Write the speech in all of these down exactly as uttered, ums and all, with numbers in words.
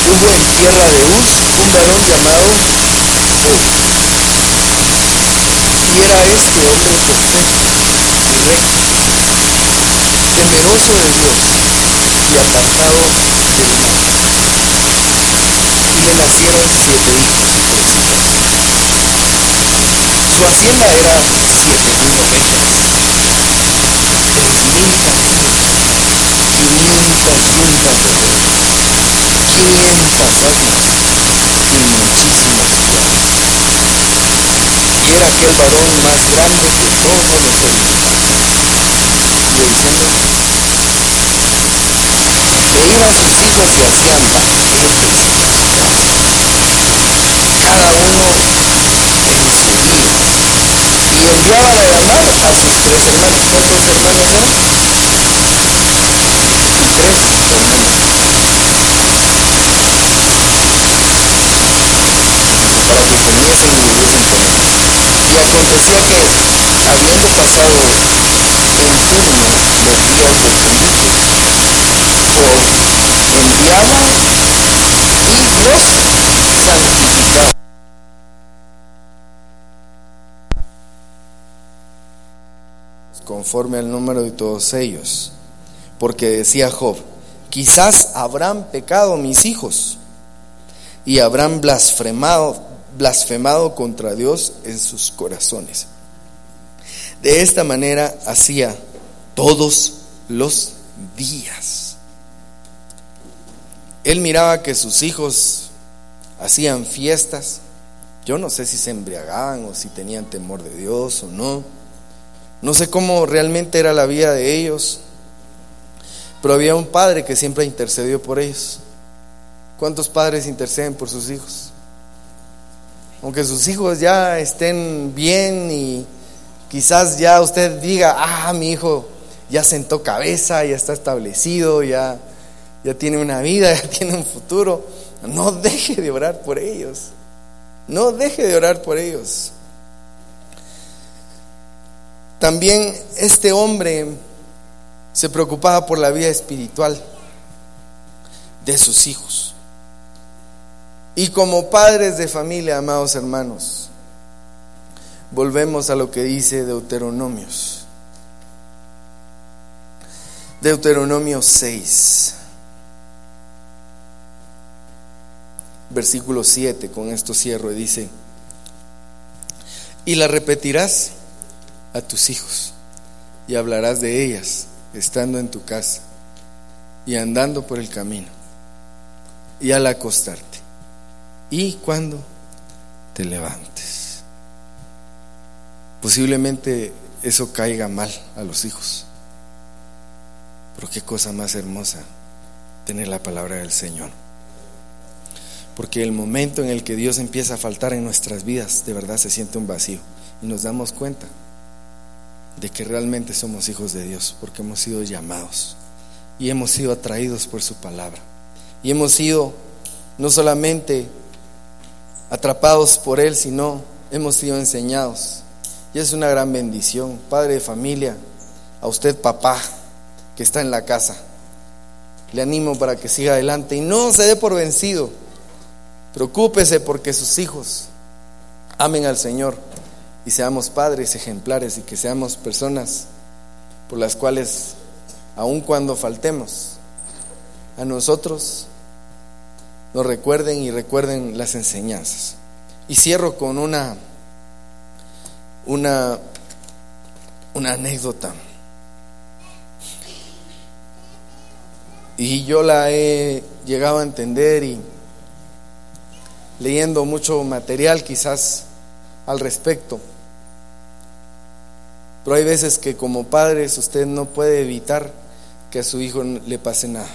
hubo en tierra de Uz un varón llamado Job. Y era este hombre perfecto y recto, temeroso de Dios y apartado del mal. Y le nacieron siete hijos a este. Su hacienda era siete mil ovejas, tres mil camellos, quinientas yuntas de bueyes, quinientas asnas y muchísimos bueyes. Y era aquel varón más grande que todo lo que había. Y diciéndole, e iban sus hijos y hacían banquetes en su casa, cada uno en su día. Y enviaba de la mar a sus tres hermanos. ¿Cuántos hermanos eran? Tres hermanos. Para que comiesen y viviesen con él. Y aconteció que, habiendo pasado un turno de días de felices, Job enviaba y los santificaba conforme al número de todos ellos, porque decía Job: quizás habrán pecado mis hijos y habrán blasfemado, blasfemado contra Dios en sus corazones. De esta manera hacía todos los días. Él miraba que sus hijos hacían fiestas. Yo no sé si se embriagaban o si tenían temor de Dios o no. No sé cómo realmente era la vida de ellos, pero había un padre que siempre intercedió por ellos. ¿Cuántos padres interceden por sus hijos? Aunque sus hijos ya estén bien y quizás ya usted diga: ah, mi hijo ya sentó cabeza, ya está establecido, ya, ya tiene una vida, ya tiene un futuro. No deje de orar por ellos. No deje de orar por ellos. También este hombre se preocupaba por la vida espiritual de sus hijos. Y como padres de familia, amados hermanos, volvemos a lo que dice Deuteronomios. Deuteronomio seis, versículo siete, con esto cierro, y dice: y la repetirás a tus hijos y hablarás de ellas estando en tu casa y andando por el camino y al acostarte y cuando te levantes. Posiblemente eso caiga mal a los hijos, pero qué cosa más hermosa tener la palabra del Señor, porque el momento en el que Dios empieza a faltar en nuestras vidas, de verdad se siente un vacío y nos damos cuenta de que realmente somos hijos de Dios, porque hemos sido llamados y hemos sido atraídos por su palabra y hemos sido no solamente atrapados por Él, sino hemos sido enseñados, y es una gran bendición. Padre de familia, a usted papá que está en la casa, le animo para que siga adelante y no se dé por vencido. Preocúpese porque sus hijos amen al Señor y seamos padres ejemplares, y que seamos personas por las cuales, aun cuando faltemos, a nosotros nos recuerden y recuerden las enseñanzas. Y cierro con una una una anécdota, y yo la he llegado a entender, y leyendo mucho material quizás al respecto, pero hay veces que como padres usted no puede evitar que a su hijo le pase nada.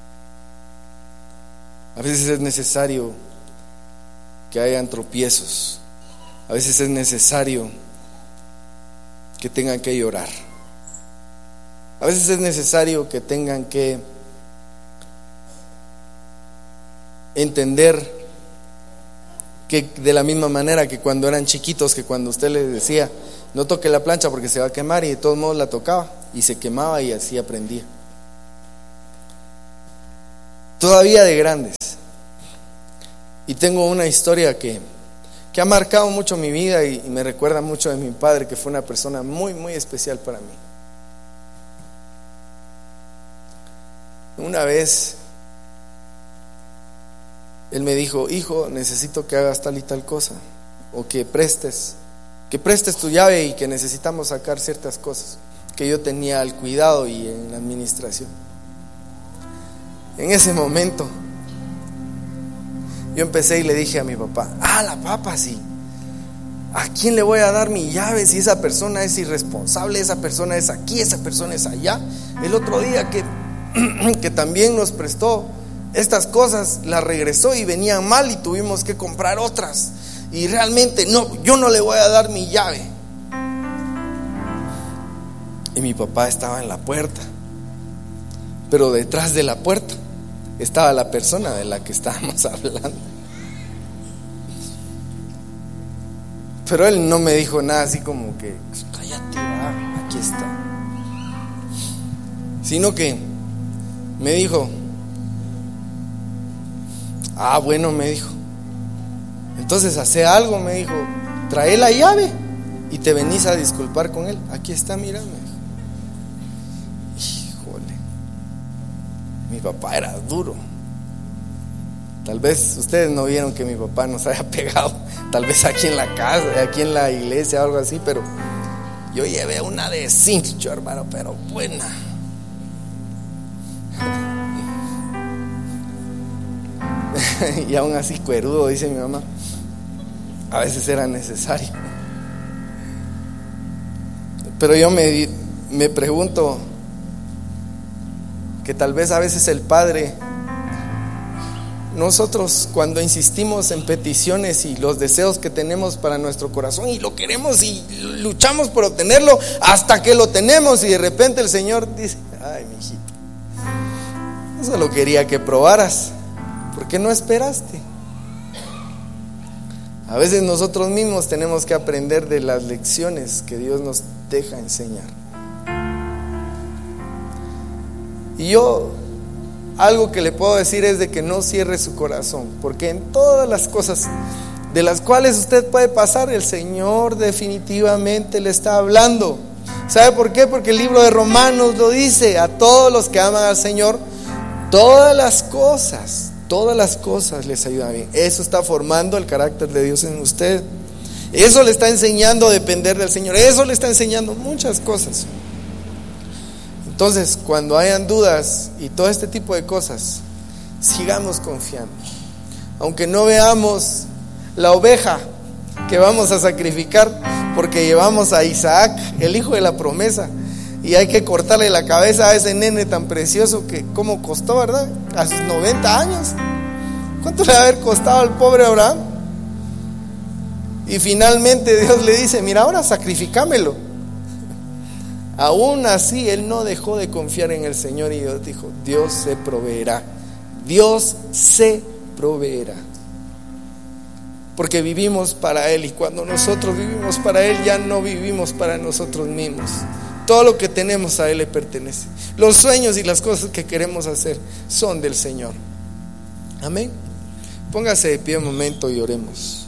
A veces es necesario que hayan tropiezos, a veces es necesario que tengan que llorar, a veces es necesario que tengan que entender que de la misma manera que cuando eran chiquitos, que cuando usted les decía: no toque la plancha porque se va a quemar, y de todos modos la tocaba y se quemaba, y así aprendía. Todavía de grandes, Y tengo una historia que, que ha marcado mucho mi vida y, y me recuerda mucho de mi padre, que fue una persona muy, muy especial para mí. Una vez él me dijo: hijo, necesito que hagas tal y tal cosa, o que prestes que prestes tu llave, y que necesitamos sacar ciertas cosas que yo tenía al cuidado y en la administración. En ese momento yo empecé y le dije a mi papá: ah, la papa, sí, ¿a quién le voy a dar mi llave si esa persona es irresponsable? Esa persona es aquí, esa persona es allá. El otro día que, que también nos prestó estas cosas, las regresó y venían mal y tuvimos que comprar otras. Y realmente no, yo no le voy a dar mi llave. Y mi papá estaba en la puerta, pero detrás de la puerta estaba la persona de la que estábamos hablando. Pero él no me dijo nada así como que cállate, va, aquí está, sino que me dijo: ah, bueno, me dijo, entonces hace algo, me dijo, trae la llave y te venís a disculpar con él. Aquí está, mira, me dijo. Híjole, mi papá era duro. Tal vez ustedes no vieron que mi papá nos haya pegado, tal vez aquí en la casa, aquí en la iglesia o algo así, pero yo llevé una de cincho, hermano, pero buena. Y aún así cuerudo, dice mi mamá, a veces era necesario. Pero yo me, me pregunto que tal vez a veces el Padre, nosotros cuando insistimos en peticiones y los deseos que tenemos para nuestro corazón, y lo queremos y luchamos por obtenerlo hasta que lo tenemos, y de repente el Señor dice: ay, mijito, yo solo quería que probaras, ¿por qué no esperaste? A veces nosotros mismos tenemos que aprender de las lecciones que Dios nos deja enseñar. Y yo, algo que le puedo decir es de que no cierre su corazón, porque en todas las cosas de las cuales usted puede pasar, el Señor definitivamente le está hablando. ¿Sabe por qué? Porque el libro de Romanos lo dice: a todos los que aman al Señor, todas las cosas Todas las cosas les ayudan bien. Eso está formando el carácter de Dios en usted. Eso le está enseñando a depender del Señor. Eso le está enseñando muchas cosas. Entonces, cuando hayan dudas y todo este tipo de cosas, sigamos confiando. Aunque no veamos la oveja que vamos a sacrificar, porque llevamos a Isaac, el hijo de la promesa, y hay que cortarle la cabeza a ese nene tan precioso que cómo costó, ¿verdad? A sus noventa años. ¿Cuánto le va a haber costado al pobre Abraham? Y finalmente Dios le dice: mira, ahora sacrificámelo. Aún así él no dejó de confiar en el Señor, y Dios dijo: Dios se proveerá. Dios se proveerá. Porque vivimos para Él, y cuando nosotros vivimos para Él, ya no vivimos para nosotros mismos. Todo lo que tenemos a Él le pertenece. Los sueños y las cosas que queremos hacer son del Señor. Amén. Póngase de pie un momento y oremos.